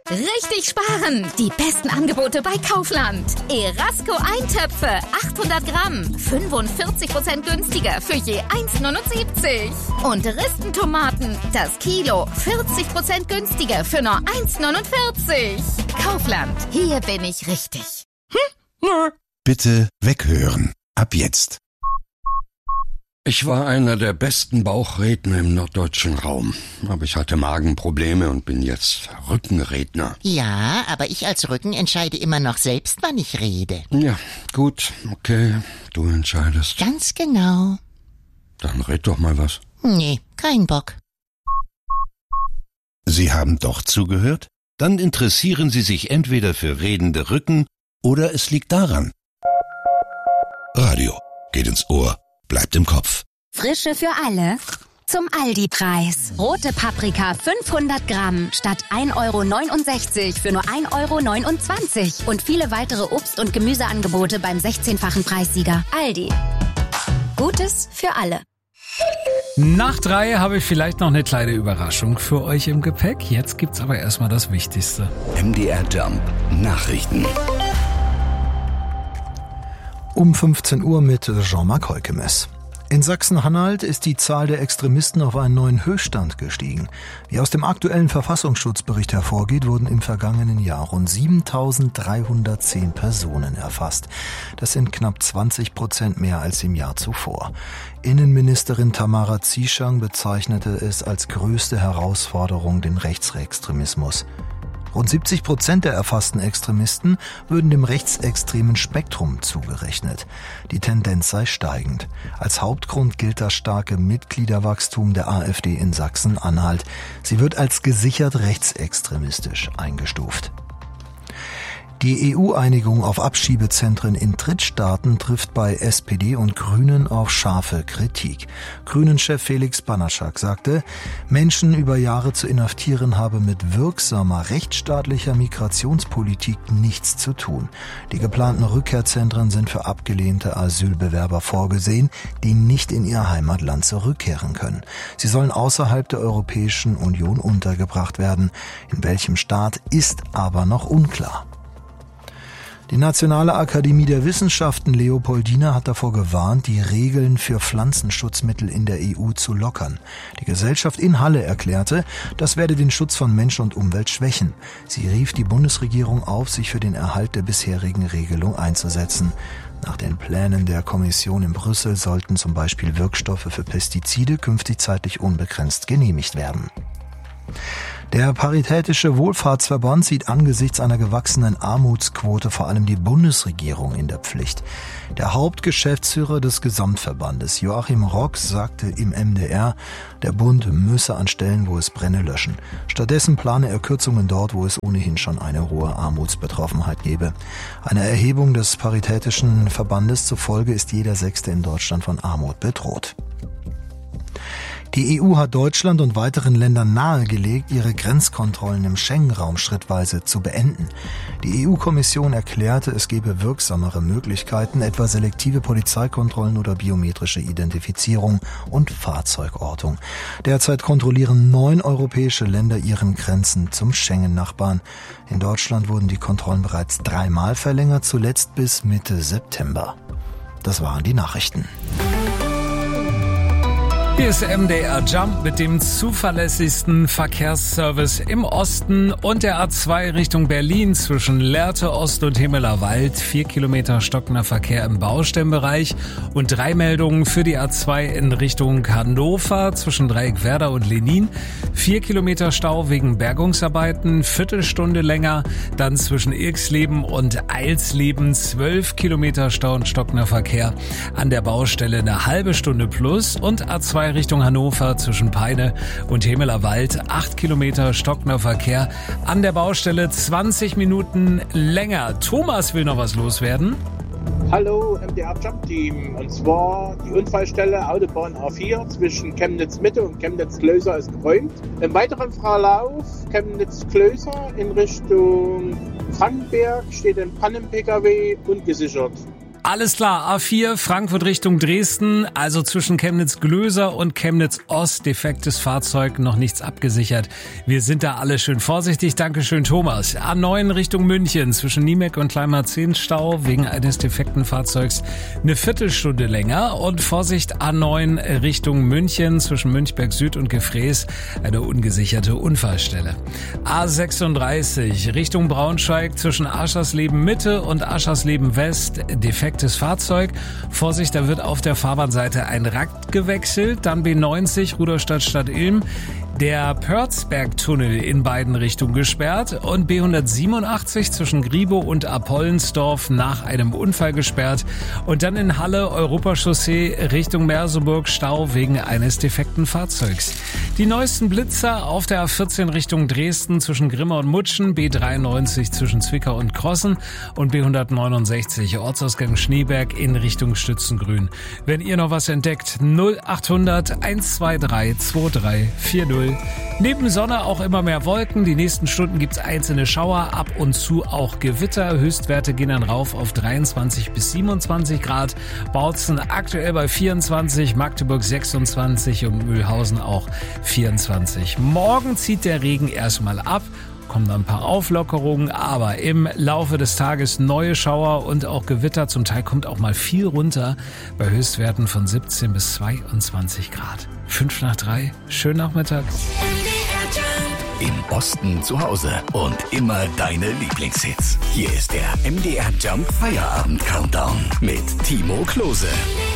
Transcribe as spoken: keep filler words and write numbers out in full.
Richtig sparen! Die besten Angebote bei Kaufland. Erasco Eintöpfe, achthundert Gramm, fünfundvierzig Prozent günstiger für je eins neunundsiebzig. Und Ristentomaten, das Kilo, vierzig Prozent günstiger für nur eins neunundvierzig. Kaufland, hier bin ich richtig. Hm? Bitte weghören. Ab jetzt. Ich war einer der besten Bauchredner im norddeutschen Raum. Aber ich hatte Magenprobleme und bin jetzt Rückenredner. Ja, aber ich als Rücken entscheide immer noch selbst, wann ich rede. Ja, gut, okay, du entscheidest. Ganz genau. Dann red doch mal was. Nee, kein Bock. Sie haben doch zugehört? Dann interessieren Sie sich entweder für redende Rücken oder es liegt daran. Radio geht ins Ohr. Bleibt im Kopf. Frische für alle. Zum Aldi-Preis. Rote Paprika fünfhundert Gramm statt ein Euro neunundsechzig für nur ein Euro neunundzwanzig. Und viele weitere Obst- und Gemüseangebote beim sechzehnfachen Preissieger. Aldi. Gutes für alle. Nach drei habe ich vielleicht noch eine kleine Überraschung für euch im Gepäck. Jetzt gibt's aber erstmal das Wichtigste. M D R Jump Nachrichten. Um fünfzehn Uhr mit Jean-Marc Heukemes. In Sachsen-Anhalt ist die Zahl der Extremisten auf einen neuen Höchststand gestiegen. Wie aus dem aktuellen Verfassungsschutzbericht hervorgeht, wurden im vergangenen Jahr rund siebentausenddreihundertzehn Personen erfasst. Das sind knapp zwanzig Prozent mehr als im Jahr zuvor. Innenministerin Tamara Zieschang bezeichnete es als größte Herausforderung den Rechtsextremismus. Rund siebzig Prozent der erfassten Extremisten würden dem rechtsextremen Spektrum zugerechnet. Die Tendenz sei steigend. Als Hauptgrund gilt das starke Mitgliederwachstum der AfD in Sachsen-Anhalt. Sie wird als gesichert rechtsextremistisch eingestuft. Die E U-Einigung auf Abschiebezentren in Drittstaaten trifft bei S P D und Grünen auf scharfe Kritik. Grünen-Chef Felix Banaschak sagte, Menschen über Jahre zu inhaftieren habe mit wirksamer rechtsstaatlicher Migrationspolitik nichts zu tun. Die geplanten Rückkehrzentren sind für abgelehnte Asylbewerber vorgesehen, die nicht in ihr Heimatland zurückkehren können. Sie sollen außerhalb der Europäischen Union untergebracht werden. In welchem Staat ist aber noch unklar. Die Nationale Akademie der Wissenschaften Leopoldina hat davor gewarnt, die Regeln für Pflanzenschutzmittel in der E U zu lockern. Die Gesellschaft in Halle erklärte, das werde den Schutz von Mensch und Umwelt schwächen. Sie rief die Bundesregierung auf, sich für den Erhalt der bisherigen Regelung einzusetzen. Nach den Plänen der Kommission in Brüssel sollten zum Beispiel Wirkstoffe für Pestizide künftig zeitlich unbegrenzt genehmigt werden. Der Paritätische Wohlfahrtsverband sieht angesichts einer gewachsenen Armutsquote vor allem die Bundesregierung in der Pflicht. Der Hauptgeschäftsführer des Gesamtverbandes, Joachim Rock, sagte im M D R, der Bund müsse an Stellen, wo es brenne, löschen. Stattdessen plane er Kürzungen dort, wo es ohnehin schon eine hohe Armutsbetroffenheit gebe. Einer Erhebung des Paritätischen Verbandes zufolge ist jeder Sechste in Deutschland von Armut bedroht. Die E U hat Deutschland und weiteren Ländern nahegelegt, ihre Grenzkontrollen im Schengen-Raum schrittweise zu beenden. Die E U-Kommission erklärte, es gebe wirksamere Möglichkeiten, etwa selektive Polizeikontrollen oder biometrische Identifizierung und Fahrzeugortung. Derzeit kontrollieren neun europäische Länder ihren Grenzen zum Schengen-Nachbarn. In Deutschland wurden die Kontrollen bereits dreimal verlängert, zuletzt bis Mitte September. Das waren die Nachrichten. Hier ist M D R Jump mit dem zuverlässigsten Verkehrsservice im Osten und der A zwei Richtung Berlin zwischen Lehrte Ost und Himmeler Wald. Vier Kilometer stockender Verkehr im Baustellenbereich und drei Meldungen für die A zwei in Richtung Hannover zwischen Dreieckwerder und Lenin. Vier Kilometer Stau wegen Bergungsarbeiten, Viertelstunde länger. Dann zwischen Irxleben und Eilsleben zwölf Kilometer Stau und stockender Verkehr. An der Baustelle eine halbe Stunde plus und A zwei Richtung Hannover zwischen Peine und Himmeler Wald. acht Kilometer stockender Verkehr. An der Baustelle zwanzig Minuten länger. Thomas will noch was loswerden. Hallo M D R Jump Team, und zwar die Unfallstelle Autobahn A vier zwischen Chemnitz Mitte und Chemnitz Klöser ist geräumt. Im weiteren Verlauf Chemnitz Klöser in Richtung Frankenberg steht ein Pannen-P K W ungesichert. Alles klar, A vier, Frankfurt Richtung Dresden, also zwischen Chemnitz-Glöser und Chemnitz-Ost, defektes Fahrzeug, noch nichts abgesichert. Wir sind da alle schön vorsichtig, Dankeschön Thomas. A neun Richtung München, zwischen Niemek und Kleinmarzehn Stau, wegen eines defekten Fahrzeugs eine Viertelstunde länger. Und Vorsicht, A neun Richtung München, zwischen Münchberg Süd und Gefrees, eine ungesicherte Unfallstelle. A sechsunddreißig Richtung Braunschweig, zwischen Aschersleben Mitte und Aschersleben West, defekt Fahrzeug. Vorsicht, da wird auf der Fahrbahnseite ein Rad gewechselt. Dann B neunzig, Rudolstadt Stadt Ilm. Der Pörzberg-Tunnel in beiden Richtungen gesperrt und B hundertsiebenundachtzig zwischen Griebow und Apollensdorf nach einem Unfall gesperrt. Und dann in Halle Europachaussee Richtung Merseburg Stau wegen eines defekten Fahrzeugs. Die neuesten Blitzer auf der A vierzehn Richtung Dresden zwischen Grimma und Mutschen, B dreiundneunzig zwischen Zwickau und Krossen und B hundertneunundsechzig Ortsausgang Schneeberg in Richtung Stützengrün. Wenn ihr noch was entdeckt, null achthundert eins zwei drei zwei drei vier null. Neben Sonne auch immer mehr Wolken. Die nächsten Stunden gibt's einzelne Schauer, ab und zu auch Gewitter. Höchstwerte gehen dann rauf auf dreiundzwanzig bis siebenundzwanzig Grad. Bautzen aktuell bei vierundzwanzig, Magdeburg sechsundzwanzig und Mühlhausen auch vierundzwanzig. Morgen zieht der Regen erstmal ab. Kommen dann ein paar Auflockerungen, aber im Laufe des Tages neue Schauer und auch Gewitter. Zum Teil kommt auch mal viel runter bei Höchstwerten von siebzehn bis zweiundzwanzig Grad. Fünf nach drei, schönen Nachmittag. Im Osten zu Hause und immer deine Lieblingshits. Hier ist der M D R Jump Feierabend Countdown mit Timo Klose.